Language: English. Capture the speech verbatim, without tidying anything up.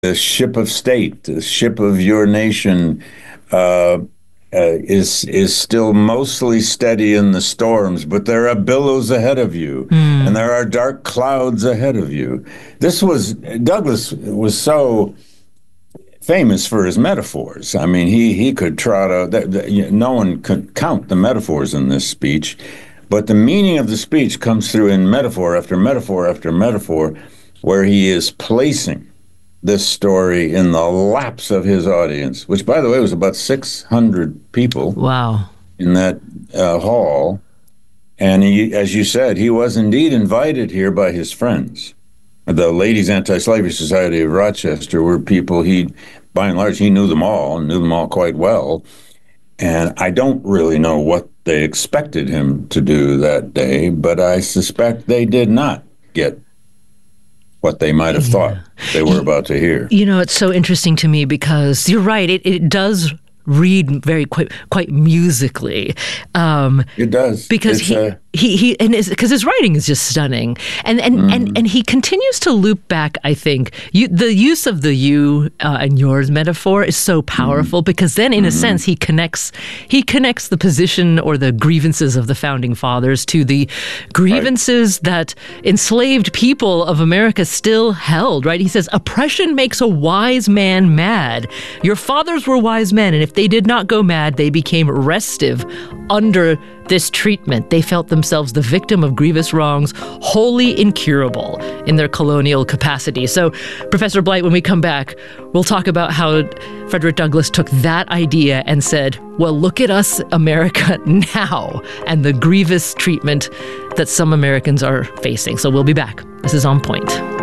the ship of state, the ship of your nation, uh, uh, is is still mostly steady in the storms, but there are billows ahead of you, Mm. and there are dark clouds ahead of you. This was Douglass was so famous for his metaphors. I mean, he he could trot out. That, that, you know, no one could count the metaphors in this speech, but the meaning of the speech comes through in metaphor after metaphor after metaphor, where he is placing this story in the laps of his audience, which, by the way, was about six hundred people. Wow. In that uh, hall. And he, as you said, he was indeed invited here by his friends. The Ladies Anti-Slavery Society of Rochester were people he, by and large, he knew them all, and knew them all quite well. And I don't really know what they expected him to do that day, but I suspect they did not get what they might have thought they were about to hear. You know, it's so interesting to me because you're right. It, it does read very quite quite musically. Um, it does because it's he, a, he he and because his writing is just stunning, and and, mm. and and he continues to loop back. I think you, the use of the you uh, and yours metaphor is so powerful mm. because then, in mm-hmm. a sense, he connects he connects the position or the grievances of the founding fathers to the grievances right. that enslaved people of America still held. Right? He says, "Oppression makes a wise man mad. Your fathers were wise men, and if they did not go mad, they became restive under this treatment. They felt themselves the victim of grievous wrongs, wholly incurable in their colonial capacity." So, Professor Blight, when we come back, we'll talk about how Frederick Douglass took that idea and said, well, look at us, America, now, and the grievous treatment that some Americans are facing. So we'll be back. This is On Point.